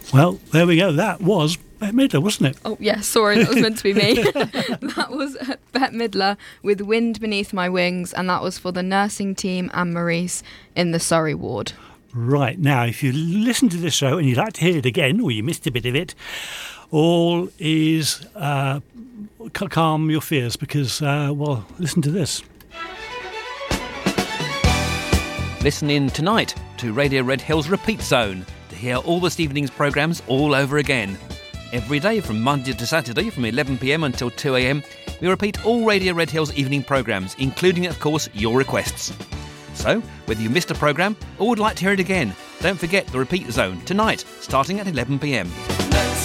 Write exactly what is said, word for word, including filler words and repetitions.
Well, there we go. That was Bette Midler, wasn't it? Oh, yeah, sorry, that was meant to be me. That was Bette Midler with Wind Beneath My Wings, and that was for the nursing team and Maurice in the Surrey ward. Right, now, if you listen to this show and you'd like to hear it again, or you missed a bit of it, all is uh, calm your fears because, uh, well, listen to this. Listen in tonight to Radio Red Hills Repeat Zone to hear all this evening's programmes all over again. Every day from Monday to Saturday from eleven p m until two a m, we repeat all Radio Red Hills evening programmes, including, of course, your requests. So, whether you missed a programme or would like to hear it again, don't forget the Repeat Zone tonight, starting at eleven p m.